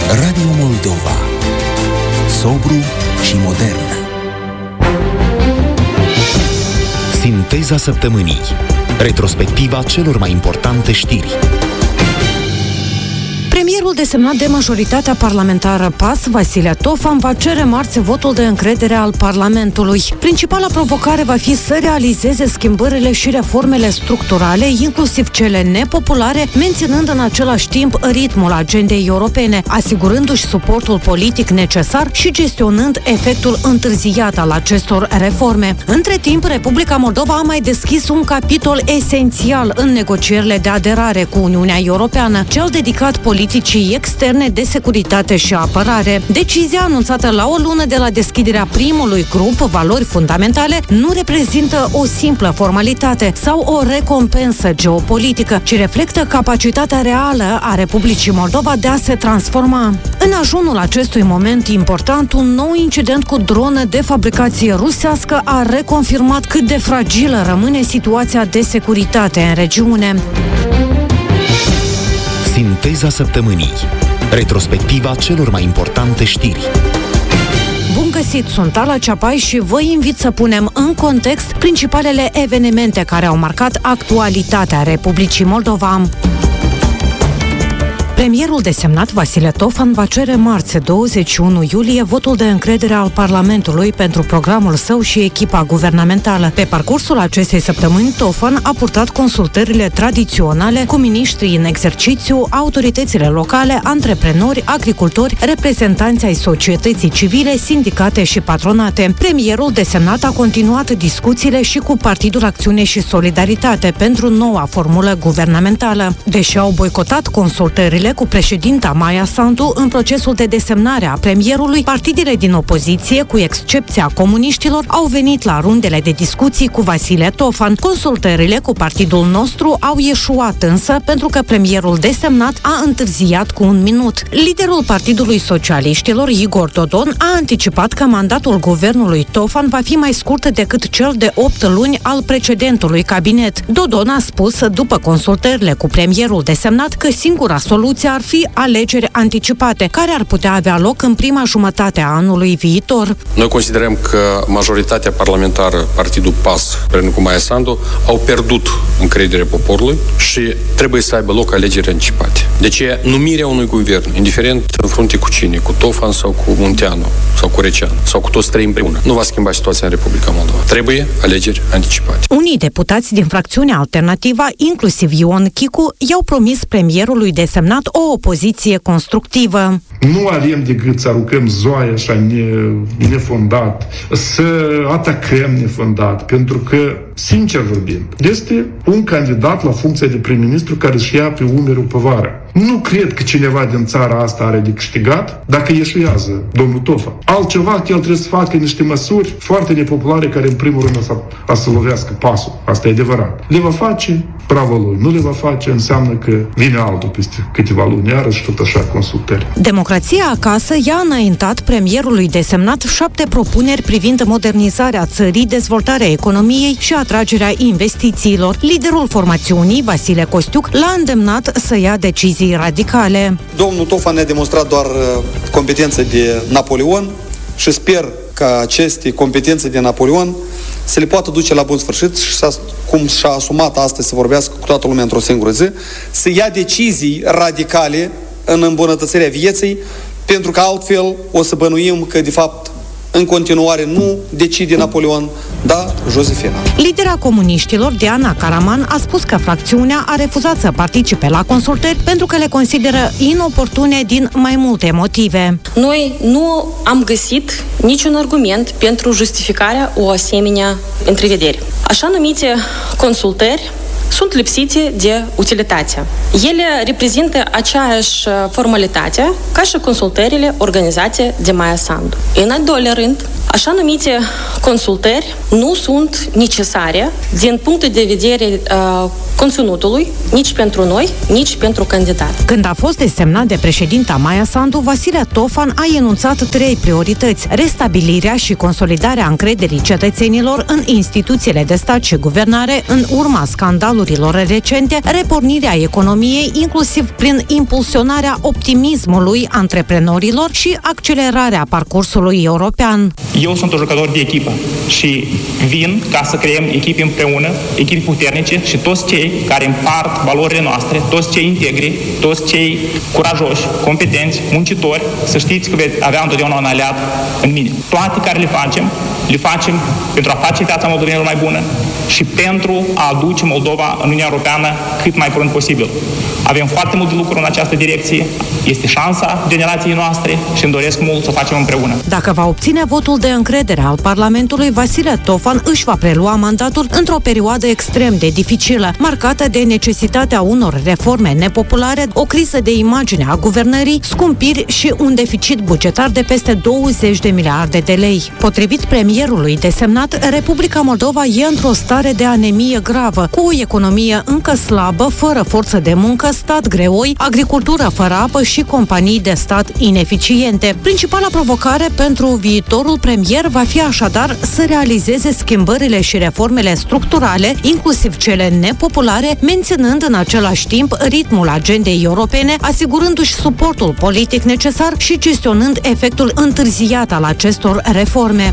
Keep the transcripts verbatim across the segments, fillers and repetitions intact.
Radio Moldova. Sobru și modern. Sinteza săptămânii. Retrospectiva celor mai importante știri. Premierul desemnat de majoritatea parlamentară P A S, Vasile Tofan, va cere marți votul de încredere al Parlamentului. Principala provocare va fi să realizeze schimbările și reformele structurale, inclusiv cele nepopulare, menținând în același timp ritmul agendei europene, asigurându-și suportul politic necesar și gestionând efectul întârziat al acestor reforme. Între timp, Republica Moldova a mai deschis un capitol esențial în negocierile de aderare cu Uniunea Europeană, cel dedicat politicii externe de securitate și apărare. Decizia anunțată la o lună de la deschiderea primului grup Valori Fundamentale nu reprezintă o simplă formalitate sau o recompensă geopolitică, ci reflectă capacitatea reală a Republicii Moldova de a se transforma. În ajunul acestui moment important, un nou incident cu dronă de fabricație rusească a reconfirmat cât de fragilă rămâne situația de securitate în regiune. Sinteza săptămânii. Retrospectiva celor mai importante știri. Bun găsit, sunt Ala Ceapai și vă invit să punem în context principalele evenimente care au marcat actualitatea Republicii Moldova. Premierul desemnat Vasile Tofan va cere marți, douăzeci și unu iulie, votul de încredere al Parlamentului pentru programul său și echipa guvernamentală. Pe parcursul acestei săptămâni, Tofan a purtat consultările tradiționale cu miniștrii în exercițiu, autoritățile locale, antreprenori, agricultori, reprezentanți ai societății civile, sindicate și patronate. Premierul desemnat a continuat discuțiile și cu Partidul Acțiune și Solidaritate pentru noua formulă guvernamentală. Deși au boicotat consultările cu președinta Maia Sandu în procesul de desemnare a premierului, partidele din opoziție, cu excepția comuniștilor, au venit la rundele de discuții cu Vasile Tofan. Consultările cu partidul nostru au ieșuat însă pentru că premierul desemnat a întârziat cu un minut. Liderul Partidului Socialiștilor, Igor Dodon, a anticipat că mandatul guvernului Tofan va fi mai scurt decât cel de opt luni al precedentului cabinet. Dodon a spus, după consultările cu premierul desemnat, că singura soluție ar fi alegeri anticipate, care ar putea avea loc în prima jumătate a anului viitor. Noi considerăm că majoritatea parlamentară, Partidul P A S, împreună cu Maia Sandu, au pierdut încrederea poporului și trebuie să aibă loc alegeri anticipate. Deci numirea unui guvern, indiferent în frunte cu cine, cu Tofan sau cu Munteanu, sau cu Receanu, sau cu toți trei împreună, nu va schimba situația în Republica Moldova. Trebuie alegeri anticipate. Unii deputați din fracțiunea alternativă, inclusiv Ion Chicu, i-au promis premierului desemnat o opoziție constructivă. Nu avem decât să aruncăm zoaie așa ne, nefondat, să atacăm nefondat, pentru că, sincer vorbind, este un candidat la funcția de prim-ministru care își ia pe umerul povara. Nu cred că cineva din țara asta are de câștigat dacă ieșuiază domnul Tofan. Altceva că el trebuie să facă niște măsuri foarte nepopulare care în primul rând să, a să lovească pasul. Asta e adevărat. Le va face, bravo lui. Nu le va face, înseamnă că vine altul peste câteva luni, iarăși tot așa consultări. Democrația Acasă i-a înaintat premierului desemnat șapte propuneri privind modernizarea țării, dezvoltarea economiei și atragerea investițiilor. Liderul formațiunii, Vasile Costiuc, l-a îndemnat să ia decizii radicale. Domnul Tofan ne-a demonstrat doar competențe de Napoleon și sper ca aceste competențe de Napoleon să le poată duce la bun sfârșit și, cum și-a asumat astăzi să vorbească cu toată lumea într-o singură zi, să ia decizii radicale în îmbunătățirea vieții, pentru că altfel o să bănuim că, de fapt, în continuare nu decide Napoleon, da Josefina. Lidera comuniștilor, Diana Karaman, a spus că fracțiunea a refuzat să participe la consultări pentru că le consideră inoportune din mai multe motive. Noi nu am găsit niciun argument pentru justificarea o asemenea întrevedere. Așa numite consultări sunt lipsite de utilitate. Ele reprezintă aceeași formalitate ca și consultările organizate de Maia Sandu. În al doilea rând, așa numite consultări nu sunt necesare din punctul de vedere uh, conținutului, nici pentru noi, nici pentru candidat. Când a fost desemnat de președinta Maia Sandu, Vasile Tofan a enunțat trei priorități: restabilirea și consolidarea încrederii cetățenilor în instituțiile de stat și guvernare în urma scandalului valurilor recente, repornirea economiei, inclusiv prin impulsionarea optimismului antreprenorilor și accelerarea parcursului european. Eu sunt un jucător de echipă și vin ca să creăm echipe împreună, echipe puternice și toți cei care împart valorile noastre, toți cei integri, toți cei curajoși, competenți, muncitori, să știți că veți avea întotdeauna un aliat în mine. Toate care le facem, le facem pentru a face viața moldovenilor mai bună și pentru a aduce Moldova în Uniunea Europeană cât mai curând posibil. Avem foarte mult de lucru în această direcție, este șansa generației noastre și îmi doresc mult să facem împreună. Dacă va obține votul de încredere al Parlamentului, Vasile Tofan își va prelua mandatul într-o perioadă extrem de dificilă, marcată de necesitatea unor reforme nepopulare, o criză de imagine a guvernării, scumpiri și un deficit bugetar de peste douăzeci de miliarde de lei. Potrivit premierului desemnat, Republica Moldova e într-o stare de anemie gravă, cu o economie încă slabă, fără forță de muncă, stat greoi, agricultură fără apă și companii de stat ineficiente. Principala provocare pentru viitorul premier va fi așadar să realizeze schimbările și reformele structurale, inclusiv cele nepopulare, menținând în același timp ritmul agendei europene, asigurându-și suportul politic necesar și gestionând efectul întârziat al acestor reforme.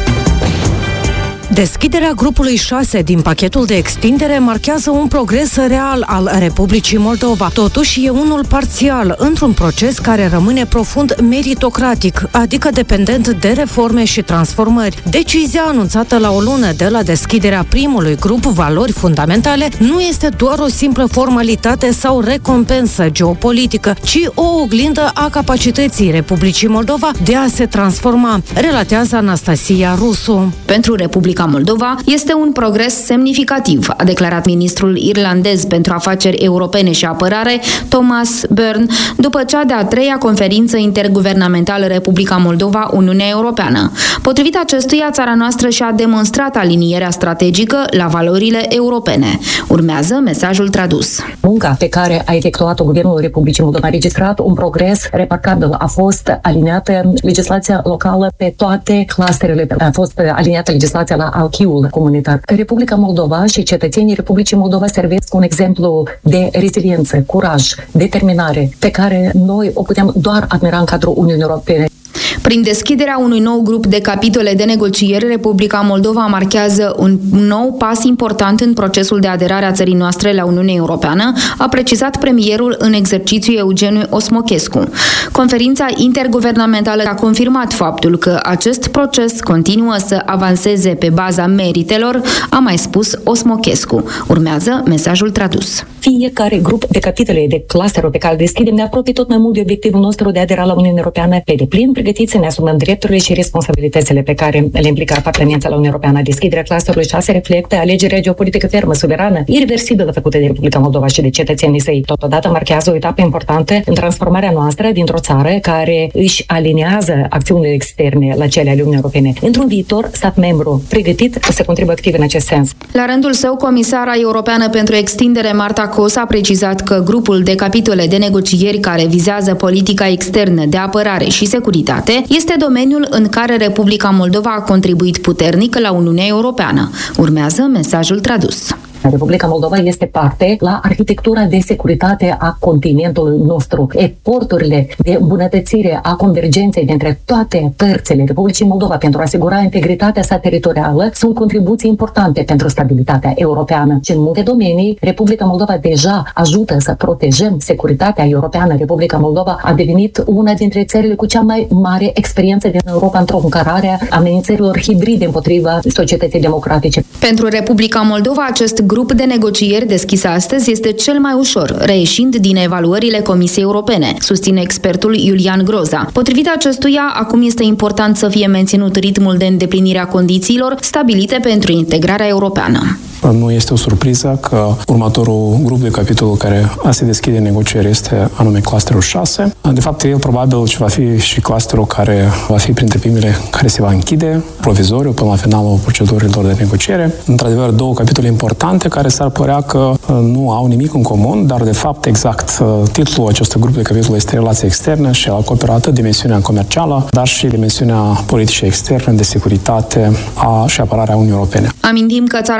Deschiderea grupului șase din pachetul de extindere marchează un progres real al Republicii Moldova. Totuși, e unul parțial, într-un proces care rămâne profund meritocratic, adică dependent de reforme și transformări. Decizia anunțată la o lună de la deschiderea primului grup valori fundamentale nu este doar o simplă formalitate sau recompensă geopolitică, ci o oglindă a capacității Republicii Moldova de a se transforma, relatează Anastasia Rusu. Pentru Republica Moldova este un progres semnificativ, a declarat ministrul irlandez pentru afaceri europene și apărare, Thomas Byrne, după cea de-a treia conferință interguvernamentală Republica Moldova-Uniunea Europeană. Potrivit acestuia, țara noastră și-a demonstrat alinierea strategică la valorile europene. Urmează mesajul tradus. Munca pe care a efectuat-o Guvernul Republicii Moldova a registrat un progres remarcabil. A fost aliniată legislația locală pe toate clusterele. A fost aliniată legislația la acquis-ul comunitar. Republica Moldova și cetățenii Republicii Moldova servesc un exemplu de reziliență, curaj, determinare, pe care noi o putem doar admira în cadrul Uniunii Europene. Prin deschiderea unui nou grup de capitole de negocieri, Republica Moldova marchează un nou pas important în procesul de aderare a țării noastre la Uniunea Europeană, a precizat premierul în exercițiu Eugeniu Osmochescu. Conferința interguvernamentală a confirmat faptul că acest proces continuă să avanseze pe baza meritelor, a mai spus Osmochescu. Urmează mesajul tradus. Fiecare grup de capitole de clusterul pe care îl deschidem ne apropie tot mai mult de obiectivul nostru de a adera la Uniunea Europeană pe deplin, pregătiți să ne asumăm drepturile și responsabilitățile pe care le implică apartenența la Uniunea Europeană. Deschiderea clusterului șase reflectă alegerea geopolitică fermă, suverană, irreversibilă făcută de Republica Moldova și de cetățenii săi. Totodată marchează o etapă importantă în transformarea noastră dintr-o țară care își aliniază acțiunile externe la cele ale Uniunii Europene într-un viitor stat membru pregătit să contribuie activ în acest sens. La rândul său, comisara europeană pentru extindere Marta Kos a precizat că grupul de capitole de negocieri care vizează politica externă de apărare și securitate este domeniul în care Republica Moldova a contribuit puternic la Uniunea Europeană. Urmează mesajul tradus. Republica Moldova este parte la arhitectura de securitate a continentului nostru. Eforturile de îmbunătățire a convergenței dintre toate părțile Republicii Moldova pentru a asigura integritatea sa teritorială sunt contribuții importante pentru stabilitatea europeană. Și în multe domenii, Republica Moldova deja ajută să protejăm securitatea europeană. Republica Moldova a devenit una dintre țările cu cea mai mare experiență din Europa într-o încarare a amenințărilor hibride împotriva societății democratice. Pentru Republica Moldova, acest grup de negocieri deschis astăzi este cel mai ușor, reieșind din evaluările Comisiei Europene, susține expertul Iulian Groza. Potrivit acestuia, acum este important să fie menținut ritmul de îndeplinire a condițiilor stabilite pentru integrarea europeană. Nu este o surpriză că următorul grup de capitol care a se deschide negocieri este anume clusterul șase. De fapt, el probabil va fi și clusterul care va fi printre primele care se va închide provizoriu până la finalul procedurilor de negociere. Într-adevăr, două capitole importante care s-ar părea că nu au nimic în comun, dar de fapt exact titlul acestui grup de capitol este relații externe și acoperă atât dimensiunea comercială, dar și dimensiunea politică externă, de securitate a, și apărarea Uniunii Europene. Amintim că țara noastră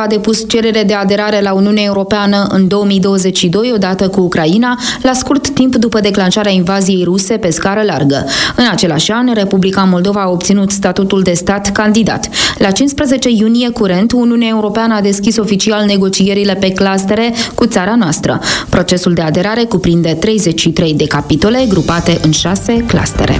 a depus cerere de aderare la Uniunea Europeană în două mii douăzeci și doi, odată cu Ucraina, la scurt timp după declanșarea invaziei ruse pe scară largă. În același an, Republica Moldova a obținut statutul de stat candidat. La cincisprezece iunie curent, Uniunea Europeană a deschis oficial negocierile pe clustere cu țara noastră. Procesul de aderare cuprinde treizeci și trei de capitole grupate în șase clustere.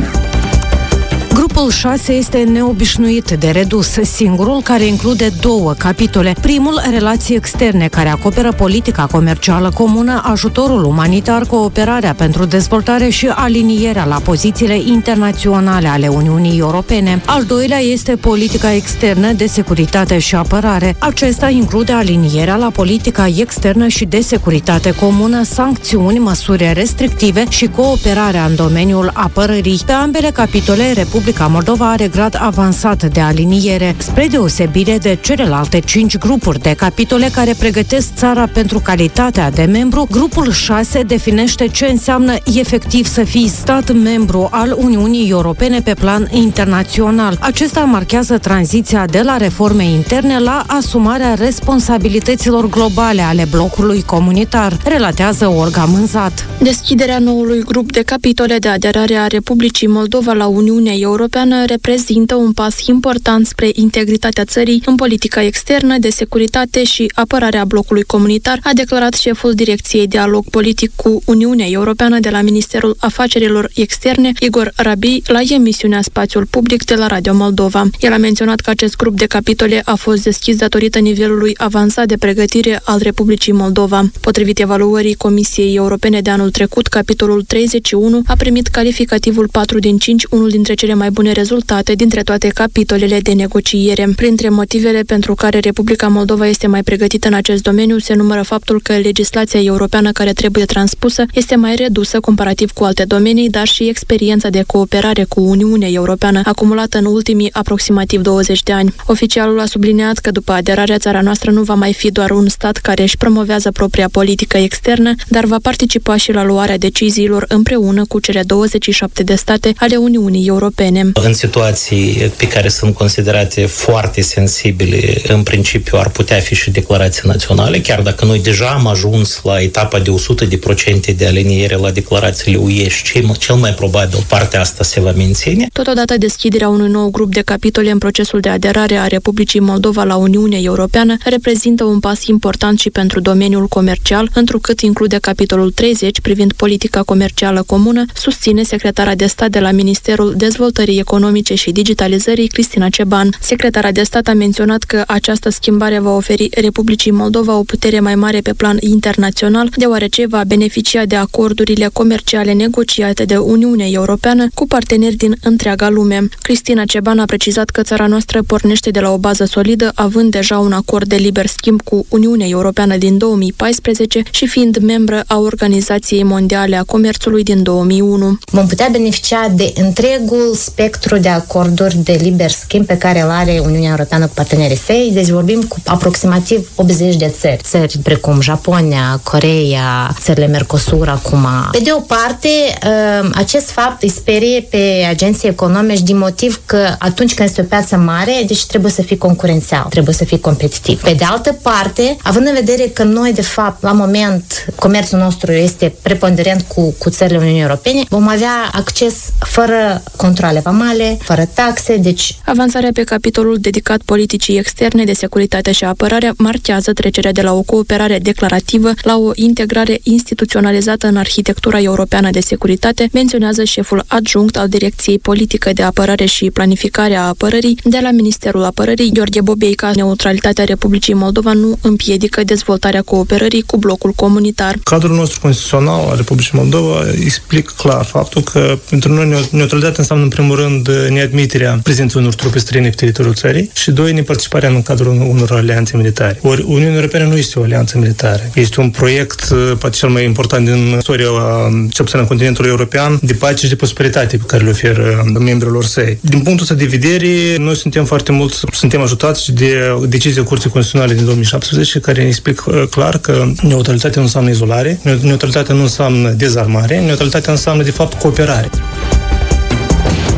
Grupul șase este neobișnuit de redus, singurul care include două capitole. Primul, relații externe, care acoperă politica comercială comună, ajutorul umanitar, cooperarea pentru dezvoltare și alinierea la pozițiile internaționale ale Uniunii Europene. Al doilea este politica externă de securitate și apărare. Acesta include alinierea la politica externă și de securitate comună, sancțiuni, măsuri restrictive și cooperarea în domeniul apărării. Pe ambele capitole, Republica Moldova are grad avansat de aliniere, spre deosebire de celelalte cinci grupuri de capitole care pregătesc țara pentru calitatea de membru. Grupul șase definește ce înseamnă efectiv să fii stat membru al Uniunii Europene pe plan internațional. Acesta marchează tranziția de la reforme interne la asumarea responsabilităților globale ale blocului comunitar, relatează Olga Mânzat. Deschiderea noului grup de capitole de aderare a Republicii Moldova la Uniunea Europeană reprezintă un pas important spre integritatea țării în politica externă, de securitate și apărarea blocului comunitar, a declarat șeful Direcției Dialog Politic cu Uniunea Europeană de la Ministerul Afacerilor Externe, Igor Rabi, la emisiunea Spațiul Public de la Radio Moldova. El a menționat că acest grup de capitole a fost deschis datorită nivelului avansat de pregătire al Republicii Moldova. Potrivit evaluării Comisiei Europene de anul trecut, capitolul treizeci și unu a primit calificativul patru din cinci, unul dintre cele mai bune rezultate dintre toate capitolele de negociere. Printre motivele pentru care Republica Moldova este mai pregătită în acest domeniu se numără faptul că legislația europeană care trebuie transpusă este mai redusă comparativ cu alte domenii, dar și experiența de cooperare cu Uniunea Europeană acumulată în ultimii aproximativ douăzeci de ani. Oficialul a subliniat că după aderarea, țara noastră nu va mai fi doar un stat care își promovează propria politică externă, dar va participa și la luarea deciziilor împreună cu cele douăzeci și șapte de state ale Uniunii Europene. În situații pe care sunt considerate foarte sensibile, în principiu ar putea fi și declarații naționale, chiar dacă noi deja am ajuns la etapa de o sută de procente de aliniere la declarațiile U E și cel mai probabil partea asta se va menține. Totodată, deschiderea unui nou grup de capitole în procesul de aderare a Republicii Moldova la Uniunea Europeană reprezintă un pas important și pentru domeniul comercial, întrucât include capitolul treizeci privind politica comercială comună, susține secretara de stat de la Ministerul Dezvoltării Economice și Digitalizării, Cristina Ceban. Secretara de stat a menționat că această schimbare va oferi Republicii Moldova o putere mai mare pe plan internațional, deoarece va beneficia de acordurile comerciale negociate de Uniunea Europeană cu parteneri din întreaga lume. Cristina Ceban a precizat că țara noastră pornește de la o bază solidă, având deja un acord de liber schimb cu Uniunea Europeană din două mii paisprezece și fiind membră a Organizației Mondiale a Comerțului din două mii unu. Vom putea beneficia de întregul spectru de acorduri de liber schimb pe care îl are Uniunea Europeană cu partenerii săi. Deci vorbim cu aproximativ optzeci de țări. Țări precum Japonia, Coreea, țările Mercosur acum. Pe de o parte, acest fapt îi sperie pe agenții economici din motiv că atunci când este o piață mare, deci trebuie să fii concurențial, trebuie să fii competitiv. Pe de altă parte, având în vedere că noi, de fapt, la moment, comerțul nostru este preponderent cu, cu țările Uniunii Europene, vom avea acces fără controle vamale, fără taxe, deci... Avansarea pe capitolul dedicat politicii externe de securitate și apărare marchează trecerea de la o cooperare declarativă la o integrare instituționalizată în arhitectura europeană de securitate, menționează șeful adjunct al Direcției Politică de Apărare și Planificare a Apărării de la Ministerul Apărării, Gheorghe Bobeica. Neutralitatea Republicii Moldova nu împiedică dezvoltarea cooperării cu blocul comunitar. Cadrul nostru constituțional al Republicii Moldova explică clar faptul că pentru noi neutralitatea înseamnă în primul rând neadmiterea prezenței unor trupe străine pe teritoriul țării și doi, neparticiparea în cadrul unor alianțe militare. Ori Uniunea Europeană nu este o alianță militară. Este un proiect, poate cel mai important din istoria, cel puțin în continentul european, de pace și de prosperitate pe care le oferă membrilor săi. Din punctul ăsta de vedere, noi suntem foarte mult, suntem ajutați de decizia Curții Constituționale din două mii șaptesprezece, care ne explică clar că neutralitatea nu înseamnă izolare, neutralitatea nu înseamnă dezarmare, neutralitatea înseamnă, de fapt, cooperare.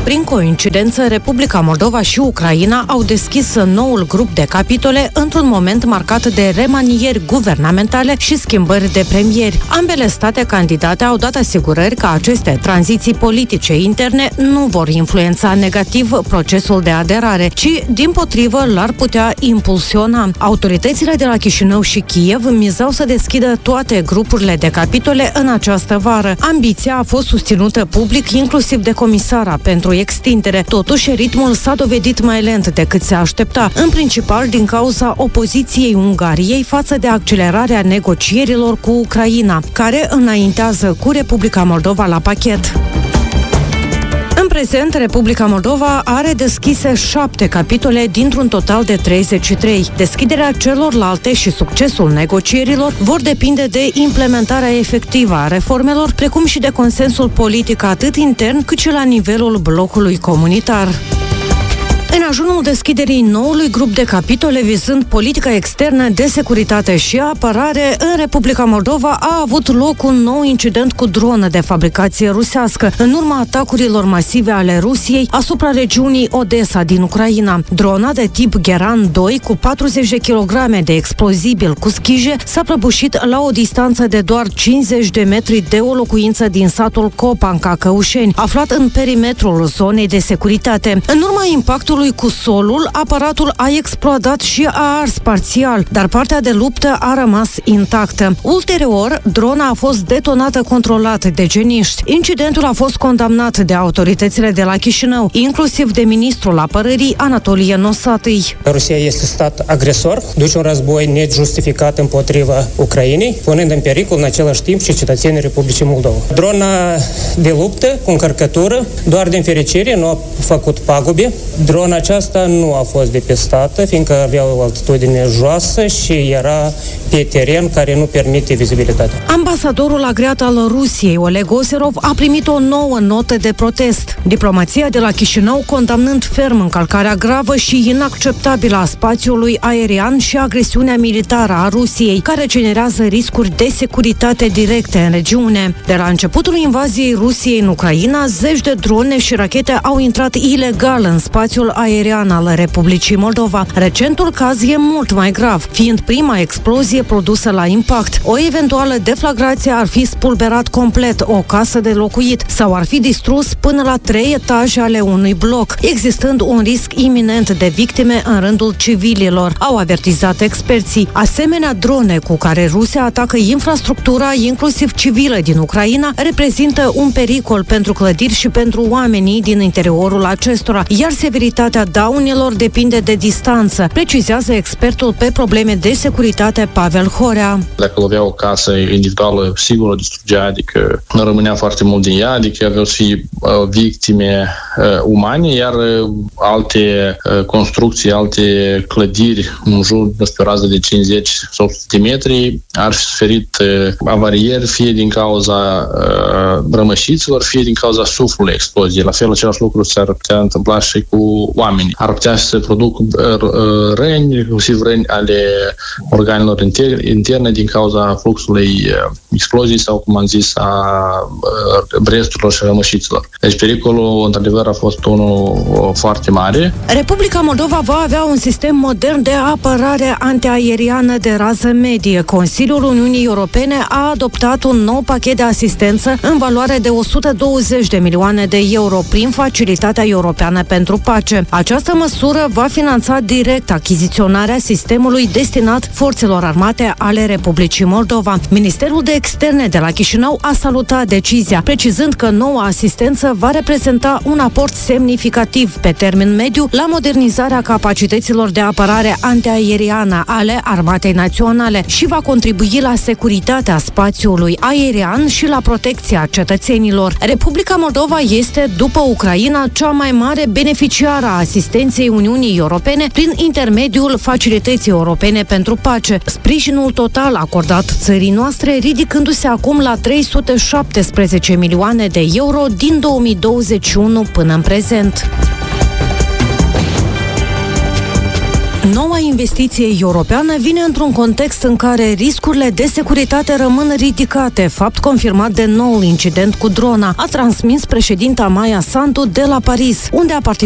Prin coincidență, Republica Moldova și Ucraina au deschis noul grup de capitole într-un moment marcat de remanieri guvernamentale și schimbări de premieri. Ambele state candidate au dat asigurări că aceste tranziții politice interne nu vor influența negativ procesul de aderare, ci, dimpotrivă, l-ar putea impulsiona. Autoritățile de la Chișinău și Kiev mizau să deschidă toate grupurile de capitole în această vară. Ambiția a fost susținută public, inclusiv de comisara pentru extindere. Totuși, ritmul s-a dovedit mai lent decât se aștepta, în principal din cauza opoziției Ungariei față de accelerarea negocierilor cu Ucraina, care înaintează cu Republica Moldova la pachet. În prezent, Republica Moldova are deschise șapte capitole dintr-un total de treizeci și trei. Deschiderea celorlalte și succesul negocierilor vor depinde de implementarea efectivă a reformelor, precum și de consensul politic atât intern cât și la nivelul blocului comunitar. În ajunul deschiderii noului grup de capitole vizând politica externă de securitate și apărare, în Republica Moldova a avut loc un nou incident cu dronă de fabricație rusească, în urma atacurilor masive ale Rusiei asupra regiunii Odessa din Ucraina. Drona de tip Geran doi, cu patruzeci de kilograme de explozibil cu schije, s-a prăbușit la o distanță de doar cincizeci de metri de o locuință din satul Copanca, Căușeni, aflat în perimetrul zonei de securitate. În urma impactului cu solul, aparatul a explodat și a ars parțial, dar partea de luptă a rămas intactă. Ulterior, drona a fost detonată controlat de geniști. Incidentul a fost condamnat de autoritățile de la Chișinău, inclusiv de ministrul apărării Anatolie Nosatăi. Rusia este stat agresor, duce un război nejustificat împotriva Ucrainei, punând în pericol în același timp și cetățenii Republicii Moldova. Drona de luptă cu încărcătură, doar din fericire, nu a făcut pagube. Drona aceasta nu a fost depistată, fiindcă avea o altitudine joasă și era pe teren care nu permite vizibilitatea. Ambasadorul agreat al Rusiei, Oleg Oserov, a primit o nouă notă de protest. Diplomația de la Chișinău condamnând ferm încălcarea gravă și inacceptabilă a spațiului aerian și agresiunea militară a Rusiei, care generează riscuri de securitate directe în regiune. De la începutul invaziei Rusiei în Ucraina, zeci de drone și rachete au intrat ilegal în spațiul aerian al Republicii Moldova. Recentul caz e mult mai grav, fiind prima explozie produsă la impact. O eventuală deflagrație ar fi spulberat complet o casă de locuit sau ar fi distrus până la trei etaje ale unui bloc, existând un risc iminent de victime în rândul civililor, au avertizat experții. Asemenea, drone cu care Rusia atacă infrastructura, inclusiv civilă, din Ucraina, reprezintă un pericol pentru clădiri și pentru oamenii din interiorul acestora, iar severitatea daunelor depinde de distanță, precizează expertul pe probleme de securitate Pavel Horea. Dacă lovea o casă individuală, sigur o distrugea, adică nu rămânea foarte mult din ea, adică aveau și uh, victime uh, umane, iar uh, alte uh, construcții, alte clădiri în jur de o rază de cincizeci sau o sută de metri ar fi suferit uh, avarieri, fie din cauza uh, rămășiților, fie din cauza suflului exploziei. La fel, același lucru s-ar putea întâmpla și cu oamenii. Ar putea să se produc răni, inclusiv răni ale organelor interne din cauza fluxului explozii sau, cum am zis, a bresturilor și rămășiților. Deci pericolul, într-adevăr, a fost unul foarte mare. Republica Moldova va avea un sistem modern de apărare antiaeriană de rază medie. Consiliul Uniunii Europene a adoptat un nou pachet de asistență în valoare de o sută douăzeci de milioane de euro prin Facilitatea Europeană pentru Pace. Această măsură va finanța direct achiziționarea sistemului destinat forțelor armate ale Republicii Moldova. Ministerul de Externe de la Chișinău a salutat decizia, precizând că noua asistență va reprezenta un aport semnificativ pe termen mediu la modernizarea capacităților de apărare antiaeriană ale Armatei Naționale și va contribui la securitatea spațiului aerian și la protecția cetățenilor. Republica Moldova este, după Ucraina, cea mai mare beneficiară a asistenței Uniunii Europene prin intermediul Facilității Europene pentru Pace. Sprijinul total acordat țării noastre ridicându-se acum la trei sute șaptesprezece milioane de euro din două mii douăzeci și unu până în prezent. Noua investiție europeană vine într-un context în care riscurile de securitate rămân ridicate, fapt confirmat de noul incident cu drona, a transmis președinta Maia Sandu de la Paris, unde a participat